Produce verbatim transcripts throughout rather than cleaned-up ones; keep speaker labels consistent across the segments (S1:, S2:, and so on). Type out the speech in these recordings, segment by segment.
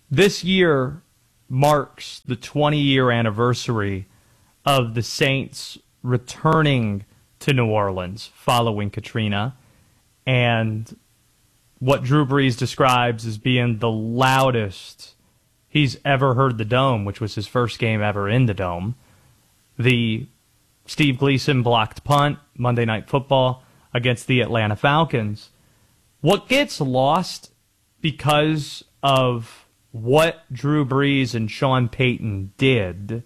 S1: This year marks the twenty-year anniversary of the Saints returning to New Orleans following Katrina, and what Drew Brees describes as being the loudest he's ever heard the Dome, which was his first game ever in the Dome. The Steve Gleason blocked punt, Monday Night Football, against the Atlanta Falcons. What gets lost because of what Drew Brees and Sean Payton did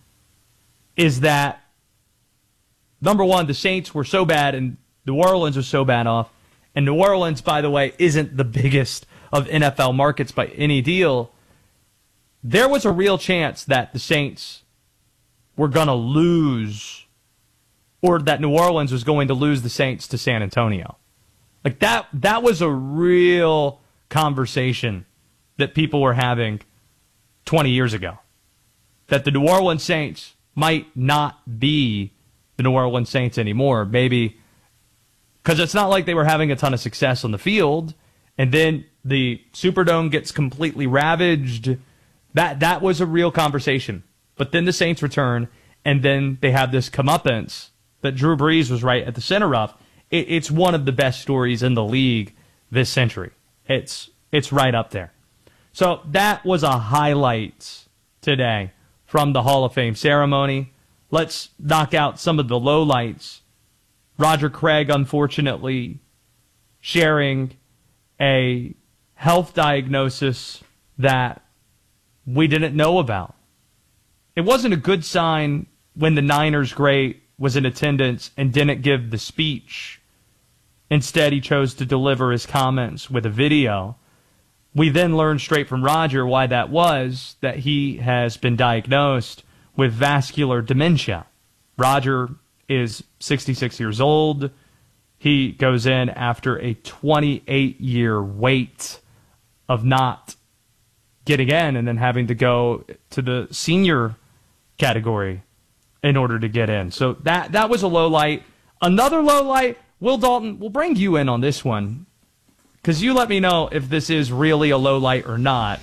S1: is that, number one, the Saints were so bad and New Orleans was so bad off. And New Orleans, by the way, isn't the biggest of N F L markets by any deal. There was a real chance that the Saints were going to lose, or that New Orleans was going to lose the Saints to San Antonio. Like that, that was a real conversation that people were having twenty years ago. That the New Orleans Saints might not be the New Orleans Saints anymore. Maybe because it's not like they were having a ton of success on the field, and then the Superdome gets completely ravaged. That that was a real conversation. But then the Saints return, and then they have this comeuppance that Drew Brees was right at the center of. It, it's one of the best stories in the league this century. It's it's right up there. So that was a highlight today from the Hall of Fame ceremony. Let's knock out some of the lowlights. Roger Craig, unfortunately, sharing a health diagnosis that we didn't know about. It wasn't a good sign when the Niners great was in attendance and didn't give the speech. Instead, he chose to deliver his comments with a video. We then learned straight from Roger why that was, that he has been diagnosed with vascular dementia. Roger is sixty-six years old. He goes in after a twenty-eight year wait of not getting in and then having to go to the senior category in order to get in. So that that was a low light. Another low light, Will Dalton, we'll bring you in on this one because you let me know if this is really a low light or not.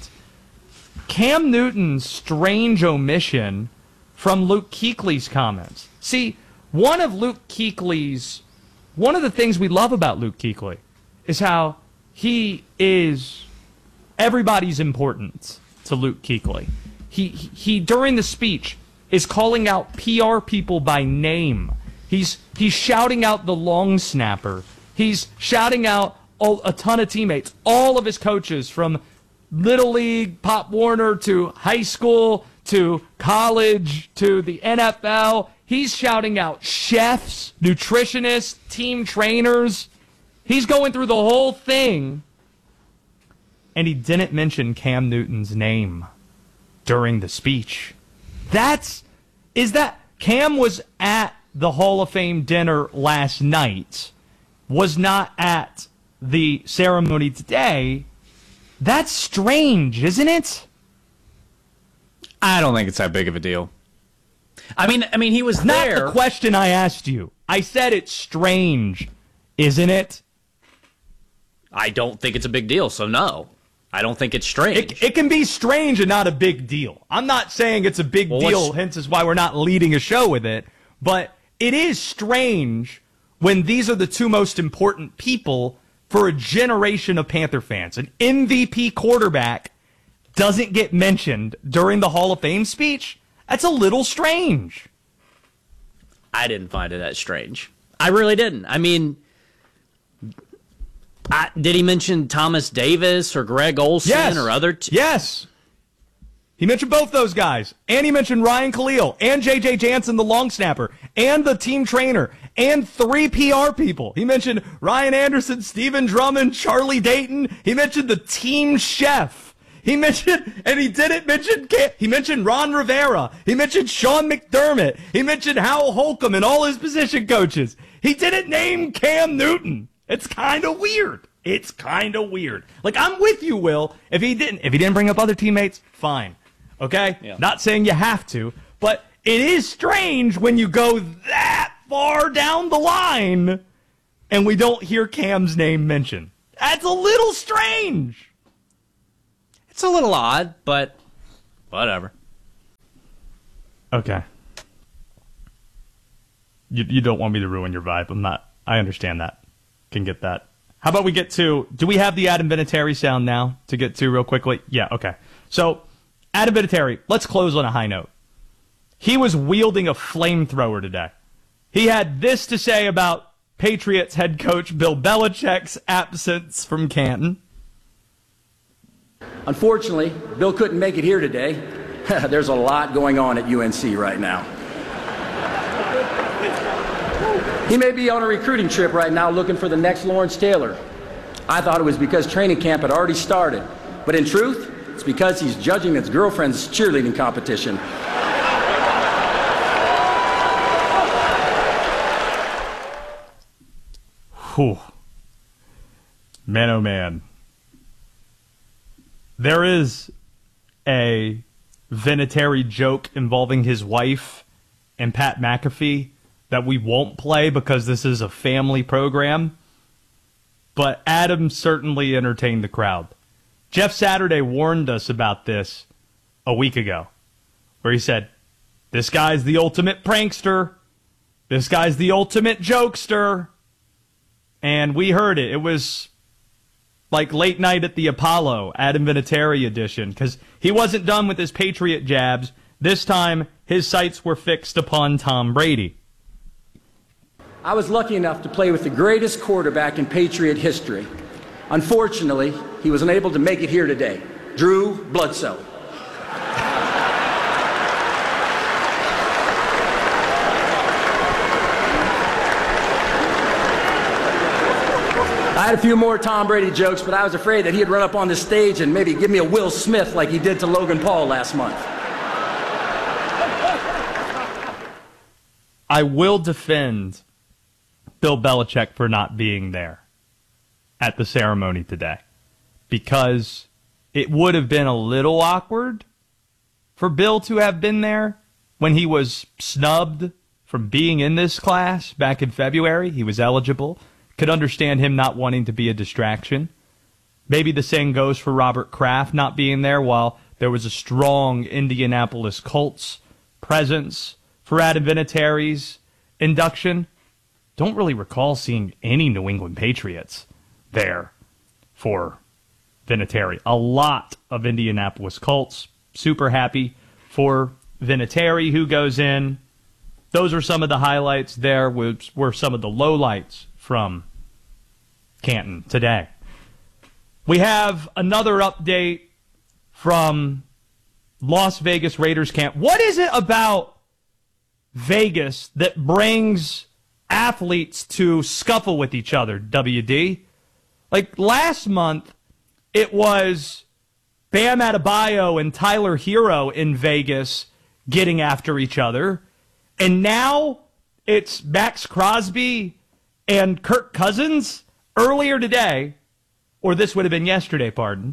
S1: Cam Newton's strange omission from Luke Kuechly's comments. See, one of Luke Kuechly's, one of the things we love about Luke Kuechly is how he is everybody's important to Luke Kuechly. He, he, during the speech, is calling out P R people by name. He's, he's shouting out the long snapper. He's shouting out all, a ton of teammates, all of his coaches from Little League, Pop Warner, to high school, to college, to the N F L. He's shouting out chefs, nutritionists, team trainers. He's going through the whole thing. And he didn't mention Cam Newton's name during the speech. That's, is that, Cam was at the Hall of Fame dinner last night, was not at the ceremony today. That's strange, isn't it?
S2: I don't think it's that big of a deal. I mean, I mean, he was
S1: Not
S2: there.
S1: the question I asked you. I said it's strange, isn't it?
S2: I don't think it's a big deal, so no. I don't think it's strange.
S1: It, it can be strange and not a big deal. I'm not saying it's a big
S2: well,
S1: deal, hence is why we're not leading a show with it. But it is strange when these are the two most important people for a generation of Panther fans. An M V P quarterback doesn't get mentioned during the Hall of Fame speech. That's a little strange.
S2: I didn't find it that strange. I really didn't. I mean, I, did he mention Thomas Davis or Greg Olsen
S1: yes.
S2: or other? T-
S1: yes. He mentioned both those guys. And he mentioned Ryan Khalil and J J Jansen, the long snapper, and the team trainer, and three P R people. He mentioned Ryan Anderson, Stephen Drummond, Charlie Dayton. He mentioned the team chef. He mentioned, and he didn't mention, he mentioned Ron Rivera. He mentioned Sean McDermott. He mentioned Hal Holcomb and all his position coaches. He didn't name Cam Newton. It's kind of weird. It's kind of weird. Like, I'm with you, Will. If he didn't, if he didn't bring up other teammates, fine. Okay?
S2: Yeah.
S1: Not saying you have to, but it is strange when you go that far down the line and we don't hear Cam's name mentioned. That's a little strange.
S2: It's a little odd, but whatever.
S1: Okay. You you don't want me to ruin your vibe. I'm not. I understand that. Can get that. How about we get to, do we have the Adam Vinatieri sound now to get to real quickly? Yeah, okay. So, Adam Vinatieri, let's close on a high note. He was wielding a flamethrower today. He had this to say about Patriots head coach Bill Belichick's absence from Canton.
S3: Unfortunately, Bill couldn't make it here today. There's a lot going on at U N C right now. He may be on a recruiting trip right now looking for the next Lawrence Taylor. I thought it was because training camp had already started. But in truth, it's because he's judging his girlfriend's cheerleading competition.
S1: Whew. Man, oh man. There is a Vinatieri joke involving his wife and Pat McAfee that we won't play because this is a family program. But Adam certainly entertained the crowd. Jeff Saturday warned us about this a week ago, where he said, this guy's the ultimate prankster. This guy's the ultimate jokester. And we heard it. It was like late night at the Apollo, Adam Vinatieri edition, because he wasn't done with his Patriot jabs. This time, his sights were fixed upon Tom Brady.
S3: I was lucky enough to play with the greatest quarterback in Patriot history. Unfortunately, he was unable to make it here today. Drew Bledsoe. I had a few more Tom Brady jokes, but I was afraid that he'd run up on the stage and maybe give me a Will Smith like he did to Logan Paul last month.
S1: I will defend Bill Belichick for not being there at the ceremony today, because it would have been a little awkward for Bill to have been there when he was snubbed from being in this class back in February. He was eligible. Could understand him not wanting to be a distraction. Maybe the same goes for Robert Kraft not being there while there was a strong Indianapolis Colts presence for Adam Vinatieri's induction. Don't really recall seeing any New England Patriots there for Vinatieri. A lot of Indianapolis Colts. Super happy for Vinatieri, who goes in. Those are some of the highlights there, which were some of the lowlights from Canton today. We have another update from Las Vegas Raiders camp. What is it about Vegas that brings athletes to scuffle with each other, W D? Like last month, it was Bam Adebayo and Tyler Hero in Vegas getting after each other. And now it's Max Crosby and Kirk Cousins. Earlier today, or this would have been yesterday, pardon,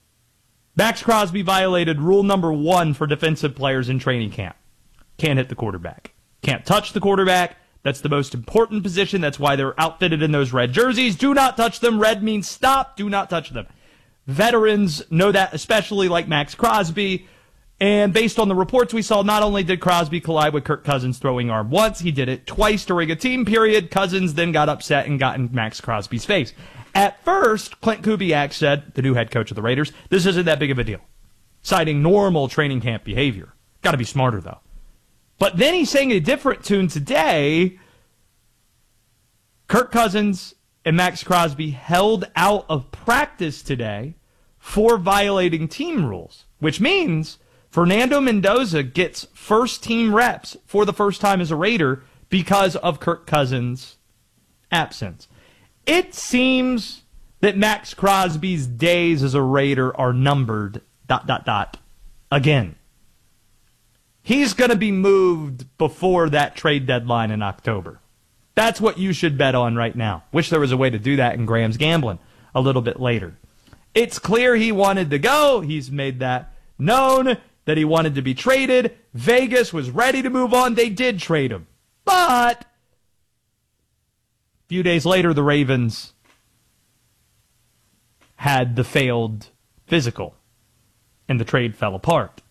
S1: Max Crosby violated rule number one for defensive players in training camp. Can't hit the quarterback. Can't touch the quarterback. That's the most important position. That's why they're outfitted in those red jerseys. Do not touch them. Red means stop. Do not touch them. Veterans know that, especially like Max Crosby. And based on the reports we saw, not only did Crosby collide with Kirk Cousins' throwing arm once, he did it twice during a team period. Cousins then got upset and got in Max Crosby's face. At first, Clint Kubiak said, the new head coach of the Raiders, this isn't that big of a deal, citing normal training camp behavior. Got to be smarter, though. But then he sang a different tune today. Kirk Cousins and Max Crosby held out of practice today for violating team rules, which means Fernando Mendoza gets first team reps for the first time as a Raider because of Kirk Cousins' absence. It seems that Max Crosby's days as a Raider are numbered, dot, dot, dot, again. He's going to be moved before that trade deadline in October. That's what you should bet on right now. Wish there was a way to do that in Graham's Gambling a little bit later. It's clear he wanted to go. He's made that known, that he wanted to be traded. Vegas was ready to move on. They did trade him. But a few days later, the Ravens had the failed physical. and the trade fell apart.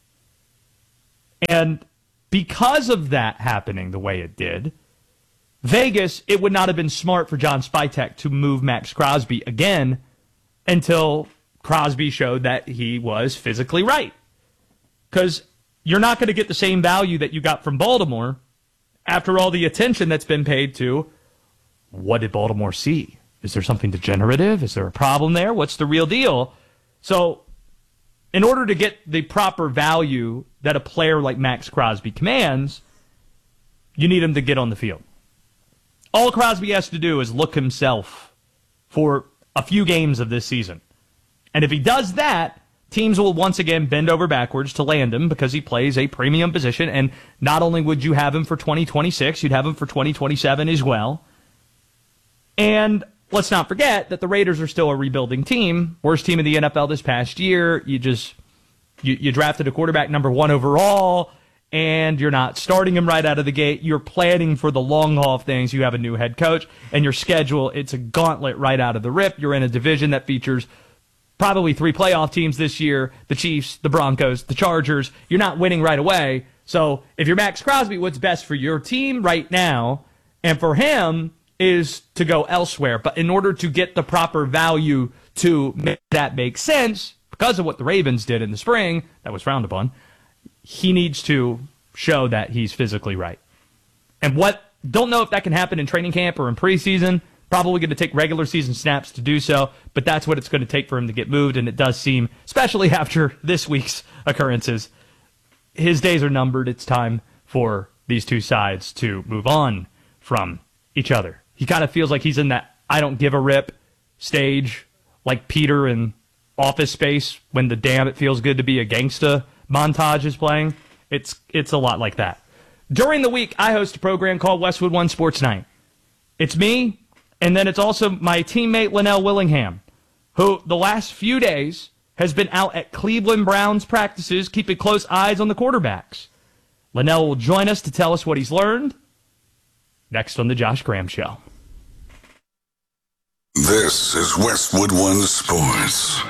S1: And because of that happening the way it did, Vegas, it would not have been smart for John Spytek to move Max Crosby again until Crosby showed that he was physically right. Because you're not going to get the same value that you got from Baltimore after all the attention that's been paid to what did Baltimore see? Is there something degenerative? Is there a problem there? What's the real deal? So in order to get the proper value that a player like Max Crosby commands, you need him to get on the field. All Crosby has to do is look himself for a few games of this season. And if he does that, teams will once again bend over backwards to land him because he plays a premium position. And not only would you have him for twenty twenty-six, you'd have him for twenty twenty-seven as well. And let's not forget that the Raiders are still a rebuilding team. Worst team in the N F L this past year. You just you, you drafted a quarterback number one overall, and you're not starting him right out of the gate. You're planning for the long haul of things. You have a new head coach, and your schedule, it's a gauntlet right out of the rip. You're in a division that features probably three playoff teams this year, the Chiefs, the Broncos, the Chargers. You're not winning right away. So if you're Max Crosby, what's best for your team right now and for him is to go elsewhere. But in order to get the proper value to make that make sense, because of what the Ravens did in the spring, that was frowned upon, he needs to show that he's physically right. And what, don't know if that can happen in training camp or in preseason. Probably going to take regular season snaps to do so, but that's what it's going to take for him to get moved, and it does seem, especially after this week's occurrences, his days are numbered. It's time for these two sides to move on from each other. He kind of feels like he's in that I don't give a rip stage, like Peter in Office Space when the damn it feels good to be a gangsta montage is playing. It's it's a lot like that. During the week, I host a program called Westwood One Sports Night. It's me, and then it's also my teammate Linnell Willingham, who the last few days has been out at Cleveland Browns practices, keeping close eyes on the quarterbacks. Linnell will join us to tell us what he's learned next on the Josh Graham Show.
S4: This is Westwood One Sports.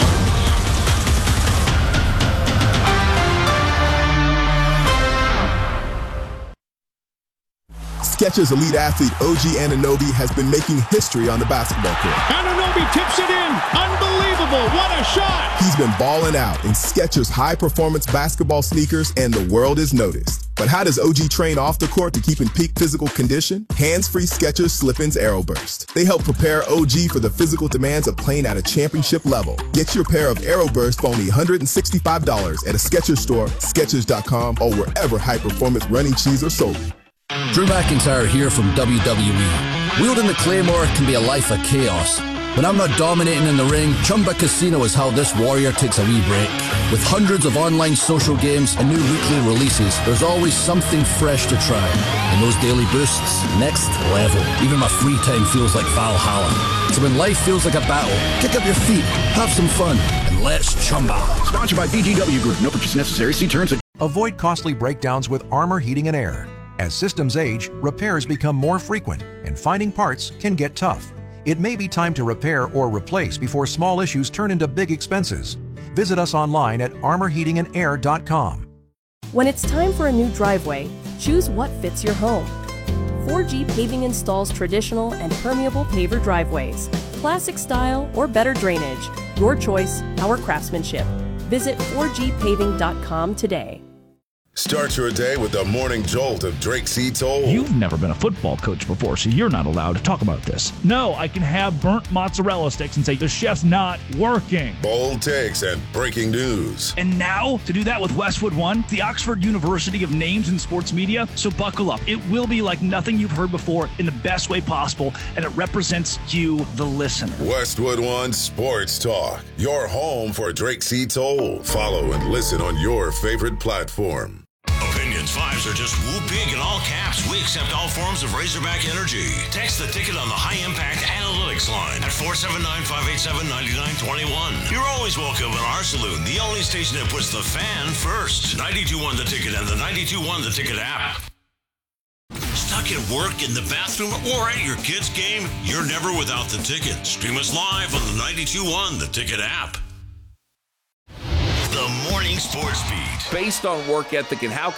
S5: Skechers elite athlete O G Anunoby has been making history on the basketball court.
S6: Anunoby tips it in. Unbelievable. What a shot.
S5: He's been balling out in Skechers high-performance basketball sneakers, and the world has noticed. But how does O G train off the court to keep in peak physical condition? Hands-free Skechers Slip-ins AeroBurst. They help prepare O G for the physical demands of playing at a championship level. Get your pair of AeroBurst for only one hundred sixty-five dollars at a Skechers store, Skechers dot com, or wherever high-performance running shoes are sold.
S7: Drew McIntyre here from W W E. Wielding the Claymore can be a life of chaos. When I'm not dominating in the ring, Chumba Casino is how this warrior takes a wee break. With hundreds of online social games and new weekly releases, there's always something fresh to try. And those daily boosts, next level. Even my free time feels like Valhalla. So when life feels like a battle, kick up your feet, have some fun, and let's chumba.
S8: Sponsored by B G W Group. No purchase necessary. See terms.
S9: Avoid costly breakdowns with Armor Heating and Air. As systems age, repairs become more frequent, and finding parts can get tough. It may be time to repair or replace before small issues turn into big expenses. Visit us online at armor heating and air dot com.
S10: When it's time for a new driveway, choose what fits your home. four G Paving installs traditional and permeable paver driveways, classic style or better drainage. Your choice, our craftsmanship. Visit four G paving dot com today.
S4: Start your day with the morning jolt of Drake C. Toll.
S6: You've never been a football coach before, so you're not allowed to talk about this. No, I can have burnt mozzarella sticks and say the chef's not working.
S4: Bold takes and breaking news.
S6: And now, to do that with Westwood One, the Oxford University of Names in Sports Media, so buckle up. It will be like nothing you've heard before in the best way possible, and it represents you, the listener.
S4: Westwood One Sports Talk, your home for Drake C. Toll. Follow and listen on your favorite platform.
S11: Opinions Fives are just whoop big in all caps. We accept all forms of Razorback energy. Text the ticket on the High Impact Analytics line at four seven nine, five eight seven, nine nine two one. You're always welcome in our saloon, the only station that puts the fan first. ninety-two point one The Ticket and the ninety-two point one The Ticket app. Stuck at work, in the bathroom, or at your kid's game? You're never without the Ticket. Stream us live on the ninety-two point one The Ticket app. The The Morning Sports Beat.
S12: Based on work ethic and how